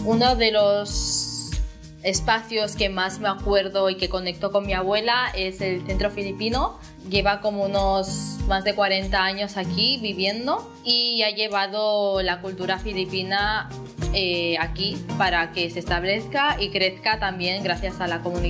Uno de los espacios que más me acuerdo y que conecto con mi abuela es el Centro Filipino. Lleva como unos más de 40 años aquí viviendo y ha llevado la cultura filipina aquí para que se establezca y crezca también gracias a la comunidad.